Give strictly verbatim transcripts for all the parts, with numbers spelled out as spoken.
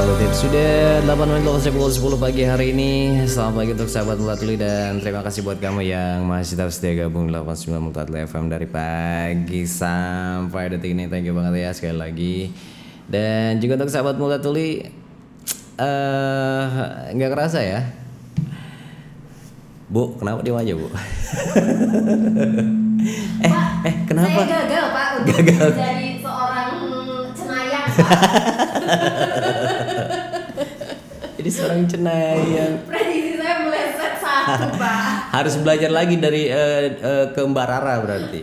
Produktif. Sudah delapan menit lewat pukul sepuluh pagi hari ini. Selamat pagi untuk sahabat Mulatuli dan terima kasih buat kamu yang masih terus setia gabung delapan puluh sembilan Mulatuli F M dari pagi sampai detik ini. Thank you banget ya sekali lagi. Dan juga untuk sahabat Mulatuli, eh nggak kerasa ya, Bu, kenapa diem aja Bu? eh Pak, eh kenapa? Saya gagal Pak untuk Gagal. jadi seorang cenayang. Jadi seorang cenayang. Prediksi saya meleset satu Pak. Harus belajar lagi dari uh, uh, ke Mbak Rara berarti.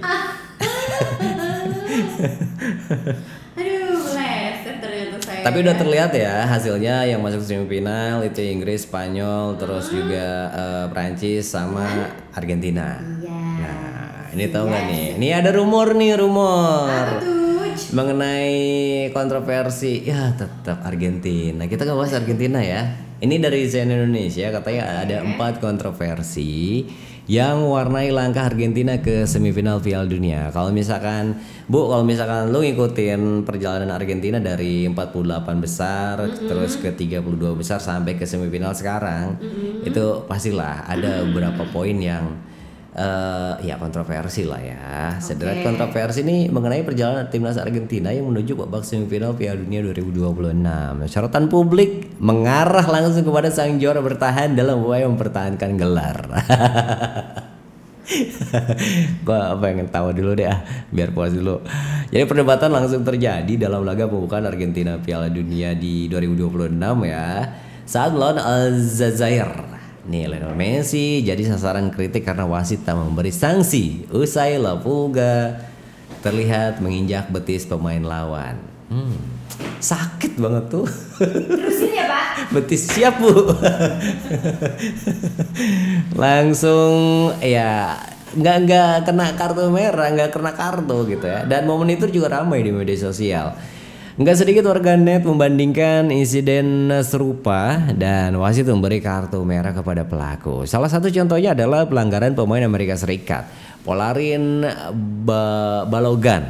Aduh, meleset ternyata saya. Tapi udah terlihat ya hasilnya yang masuk semifinal itu Inggris, Spanyol, terus juga uh, Prancis sama Argentina. Iya. Nah, ini tahu nggak nih? Ini ada rumor nih, rumor. Apa tuh? Mengenai kontroversi, ya tetap Argentina. Kita nggak bahas Argentina ya. Ini dari C N N Indonesia katanya ada empat kontroversi yang warnai langkah Argentina ke semifinal Piala Dunia. Kalau misalkan Bu, kalau misalkan lu ngikutin perjalanan Argentina dari empat puluh delapan besar mm-hmm. terus ke tiga puluh dua besar sampai ke semifinal sekarang, mm-hmm. itu pastilah ada beberapa poin yang Uh, ya kontroversi lah ya. Sederet okay. Kontroversi ini mengenai perjalanan timnas Argentina yang menuju babak semifinal Piala Dunia dua ribu dua puluh enam. Sorotan publik mengarah langsung kepada sang juara bertahan dalam upaya mempertahankan gelar. Gua pengen tahu dulu deh ah, biar puas dulu. Jadi perdebatan langsung terjadi dalam laga pembukaan Argentina Piala Dunia di dua ribu dua puluh enam ya, saat melawan Aljazair. Nih, Lionel Messi jadi sasaran kritik karena wasit tak memberi sanksi usai La Pulga terlihat menginjak betis pemain lawan. Hmm, sakit banget tuh. Terusin ya Pak. Betis siap Bu. Langsung ya nggak nggak kena kartu merah, nggak kena kartu gitu ya. Dan momen itu juga ramai di media sosial. Nggak sedikit warganet membandingkan insiden serupa dan wasit memberi kartu merah kepada pelaku. Salah satu contohnya adalah pelanggaran pemain Amerika Serikat, Polarin ba- Balogan.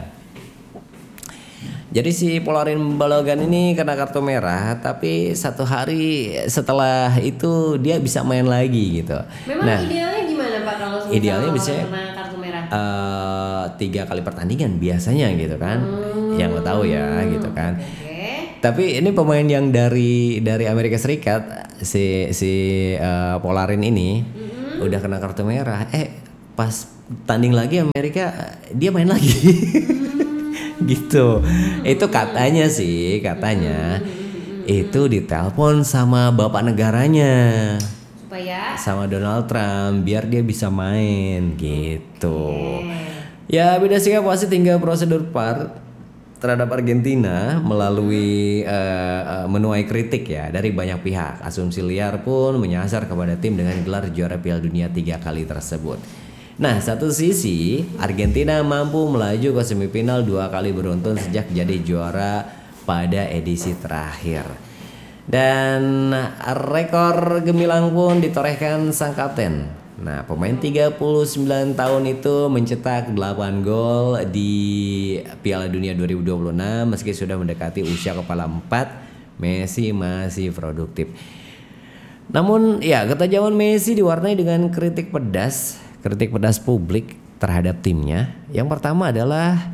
Jadi si Polarin Balogan ini kena kartu merah, tapi satu hari setelah itu dia bisa main lagi gitu. Memang nah, idealnya gimana Pak kalau idealnya bisa kena kartu merah? Uh, tiga kali pertandingan biasanya gitu kan. Hmm. Yang lo tahu ya gitu kan. Okay. Tapi ini pemain yang dari dari Amerika Serikat si si uh, Polarin ini mm-hmm. udah kena kartu merah. Eh pas tanding lagi Amerika dia main lagi. Mm-hmm. Gitu. Mm-hmm. Itu katanya sih katanya mm-hmm. itu ditelepon sama bapak negaranya. Supaya sama Donald Trump biar dia bisa main gitu. Okay. Ya beda sikap wasit hingga prosedur V A R terhadap Argentina melalui uh, uh, menuai kritik ya dari banyak pihak. Asumsi liar pun menyasar kepada tim dengan gelar juara Piala Dunia tiga kali tersebut. Nah, satu sisi Argentina mampu melaju ke semifinal dua kali beruntun sejak jadi juara pada edisi terakhir. Dan rekor gemilang pun ditorehkan sang kapten. Nah, pemain tiga puluh sembilan tahun itu mencetak delapan gol di Piala Dunia dua ribu dua puluh enam meski sudah mendekati usia kepala empat, Messi masih produktif. Namun, ya ketajaman Messi diwarnai dengan kritik pedas, kritik pedas publik terhadap timnya. Yang pertama adalah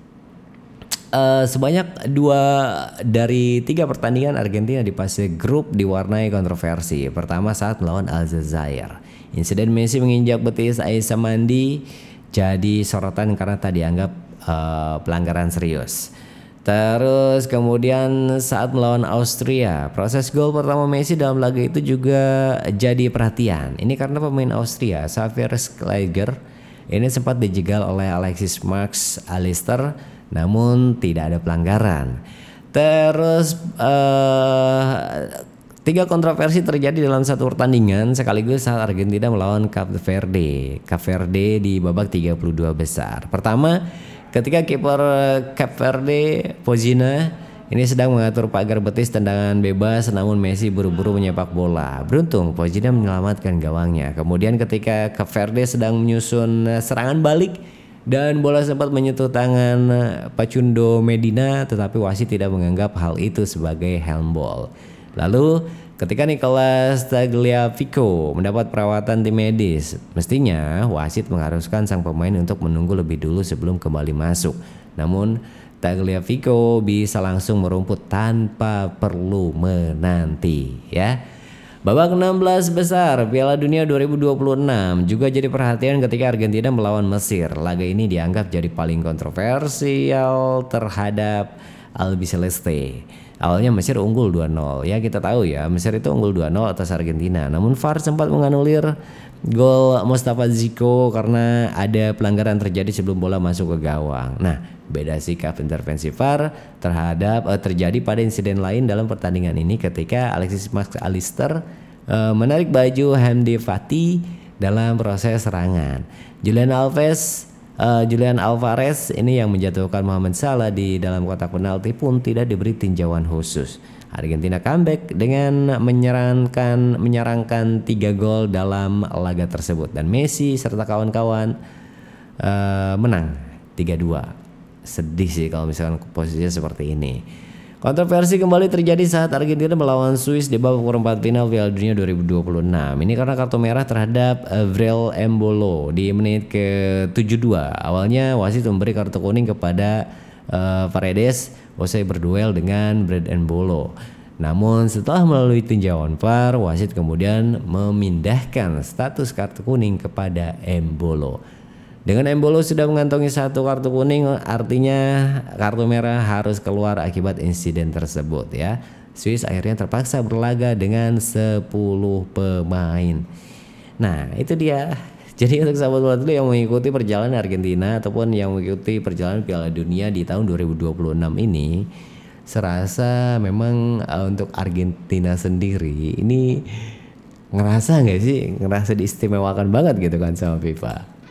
Uh, sebanyak dua dari tiga pertandingan Argentina di fase grup diwarnai kontroversi. Pertama saat melawan Aljazair. Insiden Messi menginjak betis Aissa Mandi jadi sorotan karena tak dianggap uh, pelanggaran serius. Terus kemudian saat melawan Austria, proses gol pertama Messi dalam laga itu juga jadi perhatian. Ini karena pemain Austria, Xavier Schleicher, ini sempat dijegal oleh Alexis Max Allister, namun tidak ada pelanggaran. Terus uh, tiga kontroversi terjadi dalam satu pertandingan sekaligus saat Argentina melawan Cape Verde. Cape Verde di babak tiga puluh dua besar. Pertama, ketika kiper Cape Verde Pozina ini sedang mengatur pagar betis tendangan bebas, namun Messi buru-buru menyepak bola. Beruntung Pozina menyelamatkan gawangnya. Kemudian ketika Cape Verde sedang menyusun serangan balik, Dan bola sempat menyentuh tangan Facundo Medina, tetapi wasit tidak menganggap hal itu sebagai handball. Lalu ketika Nicolas Tagliafico mendapat perawatan tim medis, mestinya wasit mengharuskan sang pemain untuk menunggu lebih dulu sebelum kembali masuk. Namun Tagliafico bisa langsung merumput tanpa perlu menanti, ya. Babak enam belas besar Piala Dunia dua ribu dua puluh enam juga jadi perhatian ketika Argentina melawan Mesir. Laga ini dianggap jadi paling kontroversial terhadap Albiceleste. Awalnya Mesir unggul dua nol. Ya kita tahu ya, Mesir itu unggul dua nol atas Argentina. Namun V A R sempat menganulir gol Mustafa Ziko karena ada pelanggaran terjadi sebelum bola masuk ke gawang. Nah, beda sikap intervensi V A R terhadap uh, terjadi pada insiden lain dalam pertandingan ini ketika Alexis Max Allister uh, menarik baju Hamdi Fati dalam proses serangan. Julian Alves Uh, Julian Alvarez ini yang menjatuhkan Mohamed Salah di dalam kotak penalti pun tidak diberi tinjauan khusus. Argentina comeback dengan menyerangkan menyerangkan tiga gol dalam laga tersebut dan Messi serta kawan-kawan uh, menang tiga dua. Sedih sih kalau misalkan posisinya seperti ini. Kontroversi kembali terjadi saat Argentina melawan Swiss di babak perempat final Piala Dunia dua ribu dua puluh enam. Ini karena kartu merah terhadap Avril Embolo di menit ke tujuh puluh dua. Awalnya wasit memberi kartu kuning kepada uh, Paredes usai berduel dengan Brad Embolo. Namun setelah melalui tinjauan V A R, wasit kemudian memindahkan status kartu kuning kepada Embolo. Dengan Embolo sudah mengantongi satu kartu kuning, artinya kartu merah harus keluar akibat insiden tersebut, ya. Swiss akhirnya terpaksa berlaga dengan sepuluh pemain. Nah, itu dia. Jadi untuk sahabat bola dulu yang mengikuti perjalanan Argentina ataupun yang mengikuti perjalanan Piala Dunia di tahun dua ribu dua puluh enam ini, serasa memang uh, untuk Argentina sendiri ini ngerasa nggak sih, ngerasa diistimewakan banget gitu kan sama FIFA.